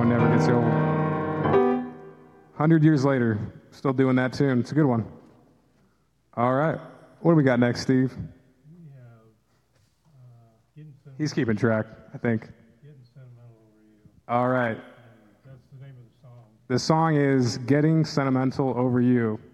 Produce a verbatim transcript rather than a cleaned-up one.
never gets old. one hundred years later, still doing that tune. It's a good one. All right. What do we got next, Steve? We have uh, Getting Sentimental. He's keeping track, I think. Getting Sentimental Over You. All right. And that's the name of the song. The song is Getting Sentimental Over You.